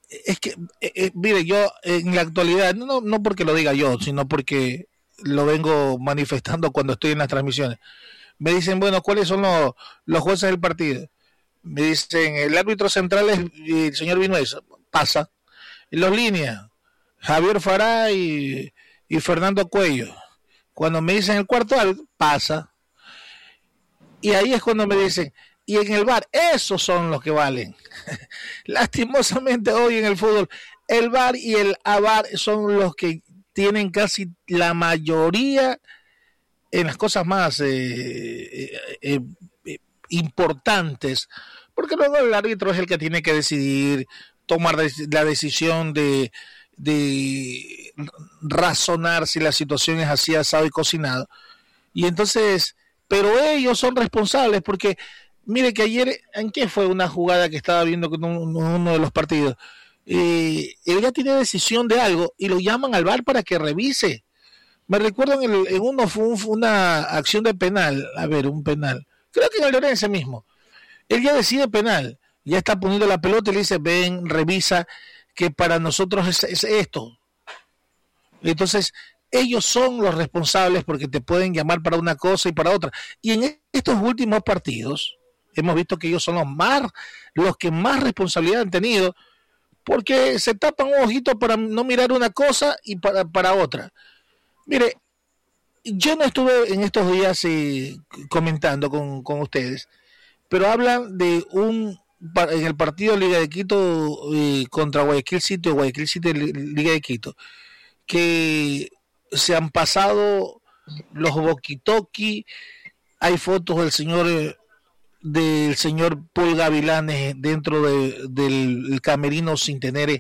es que, mire, yo en la actualidad, no porque lo diga yo, sino porque lo vengo manifestando cuando estoy en las transmisiones. Me dicen, bueno, ¿cuáles son los jueces del partido? Me dicen, el árbitro central es el señor Vinuesa, pasa. En los líneas, Javier Fará y Fernando Cuello. Cuando me dicen el cuarto árbitro, pasa. Y ahí es cuando me dicen, y en el VAR, esos son los que valen. Lastimosamente hoy en el fútbol, el VAR y el AVAR son los que tienen casi la mayoría en las cosas más importantes, porque luego el árbitro es el que tiene que decidir, tomar la decisión de razonar si la situación es así, asado y cocinado. Y entonces, pero ellos son responsables porque, mire que ayer, ¿en qué fue una jugada que estaba viendo con uno de los partidos? Él ya tiene decisión de algo y lo llaman al VAR para que revise. Me recuerdo en uno fue una acción de penal, un penal. Creo que en el Llorense mismo. Él ya decide penal, ya está poniendo la pelota y le dice, ven, revisa, que para nosotros es esto. Entonces, ellos son los responsables porque te pueden llamar para una cosa y para otra. Y en estos últimos partidos, hemos visto que ellos son los que más responsabilidad han tenido, porque se tapan un ojito para no mirar una cosa y para otra. Mire, yo no estuve en estos días comentando con ustedes, pero hablan de en el partido de Liga de Quito contra Guayaquil City Liga de Quito, que se han pasado los walkie-talkie, hay fotos del señor Paul Gavilanes dentro del camerino sin tener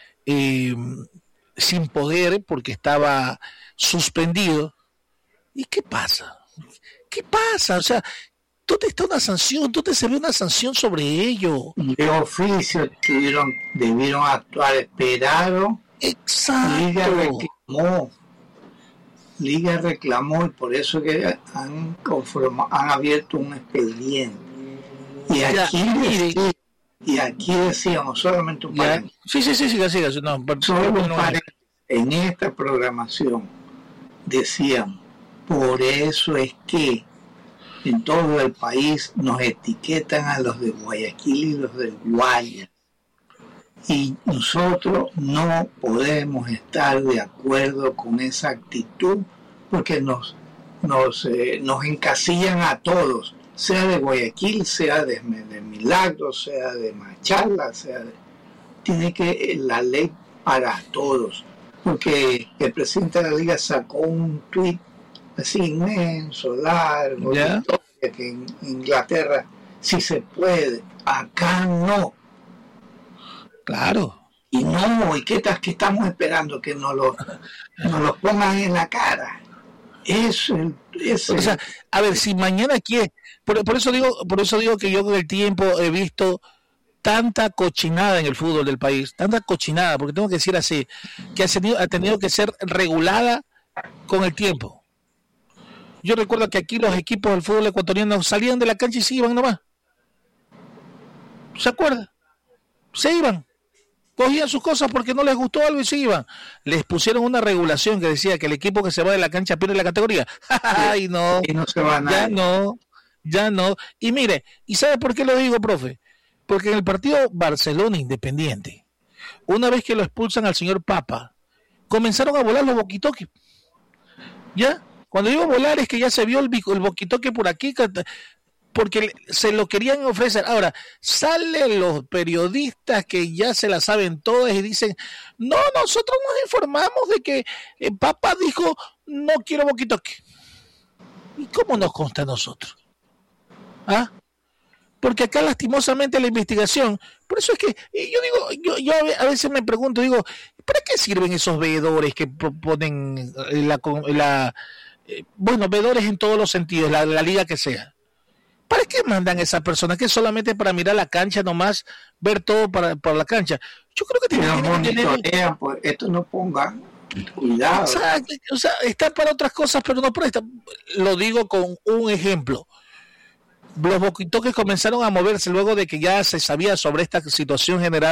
sin poder porque estaba suspendido. ¿Y qué pasa? O sea, ¿dónde está una sanción? ¿Dónde se ve una sanción sobre ello? De oficio debieron actuar, esperaron. Exacto. Liga reclamó y por eso que han abierto un expediente. Y aquí decíamos, solamente un paréntesis. Sí. En esta programación decían, por eso es que en todo el país nos etiquetan a los de Guayaquil y los del Guaya. Y nosotros no podemos estar de acuerdo con esa actitud porque nos encasillan a todos, sea de Guayaquil, sea de Milagros, sea de Machala, tiene que la ley para todos, porque el presidente de la liga sacó un tuit así inmenso, largo, que en Inglaterra sí se puede, acá no. Claro. ¿Y qué estamos esperando? Que nos lo pongan en la cara. O sea, a ver, si mañana quiere, por eso digo que yo con el tiempo he visto tanta cochinada en el fútbol del país, tanta cochinada, porque tengo que decir así, que ha tenido que ser regulada con el tiempo. Yo recuerdo que aquí los equipos del fútbol ecuatoriano salían de la cancha y se iban nomás. ¿Se acuerda? Se iban. Cogían sus cosas porque no les gustó algo y se iban. Les pusieron una regulación que decía que el equipo que se va de la cancha pierde la categoría. ¡Ay, no! Y no se va a nada. Ya no. Y mire, ¿y sabe por qué lo digo, profe? Porque en el partido Barcelona Independiente, una vez que lo expulsan al señor Papa, comenzaron a volar los walkie-talkies. ¿Ya? Cuando digo volar es que ya se vio el walkie-talkie por aquí, porque se lo querían ofrecer. Ahora, salen los periodistas que ya se la saben todas y dicen, no, nosotros nos informamos de que Papa dijo, no quiero walkie-talkie. ¿Y cómo nos consta a nosotros? ¿Ah? Porque acá lastimosamente la investigación, por eso es que yo a veces me pregunto, digo, ¿para qué sirven esos veedores que proponen veedores en todos los sentidos, la liga que sea? ¿Para qué mandan a esa persona? Que solamente para mirar la cancha nomás, ver todo por la cancha. Yo creo que tienen que tener... Pues, esto no ponga cuidado. O sea, está para otras cosas, pero no para esta. Lo digo con un ejemplo. Los walkie-talkies comenzaron a moverse luego de que ya se sabía sobre esta situación general